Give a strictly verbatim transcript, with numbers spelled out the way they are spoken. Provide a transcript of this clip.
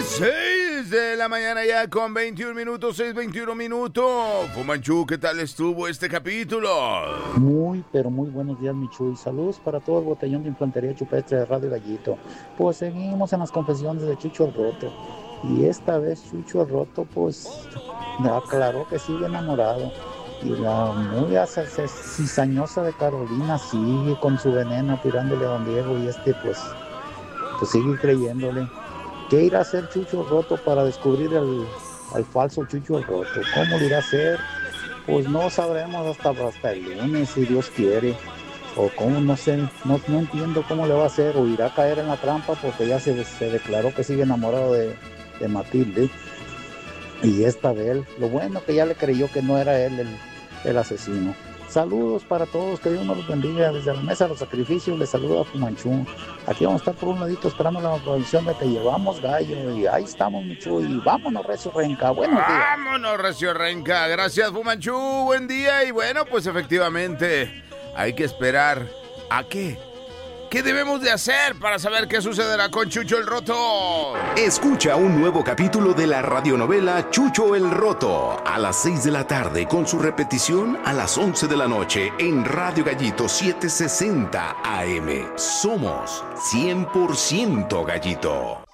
seis de la mañana ya con veintiún minutos, seis veintiuno minutos. Fumanchu, ¿qué tal estuvo este capítulo? Muy, pero muy buenos días, mi Chuy. Saludos para todo el botellón de Infantería Chupestre de Radio Gallito. Pues seguimos en las confesiones de Chucho el Roto. Y esta vez Chucho el Roto, pues, aclaró que sigue enamorado. Y la muy asa- cizañosa de Carolina sigue con su veneno tirándole a don Diego. Y este, pues, pues sigue creyéndole. ¿Qué irá a hacer Chucho el Roto para descubrir al, al falso Chucho el Roto? ¿Cómo lo irá a hacer? Pues no sabremos hasta, hasta el lunes, si Dios quiere. O cómo, no sé, no, no entiendo cómo le va a hacer. O irá a caer en la trampa porque ya se, se declaró que sigue enamorado de, de Matilde. Y esta de él. Lo bueno que ya le creyó que no era él el, el asesino. Saludos para todos, que Dios nos los bendiga. Desde la mesa de los sacrificios les saluda a Fumanchú. Aquí vamos a estar por un ladito esperando la producción de Te Llevamos Gallo. Y ahí estamos, Michu. Y vámonos, Recio Renca. Buenos días. Vámonos, Recio Renca. Gracias, Fumanchu. Buen día. Y bueno, pues efectivamente hay que esperar. ¿A qué? ¿Qué debemos de hacer para saber qué sucederá con Chucho el Roto? Escucha un nuevo capítulo de la radionovela Chucho el Roto a las seis de la tarde con su repetición a las once de la noche en Radio Gallito setecientos sesenta A M. Somos cien por ciento Gallito.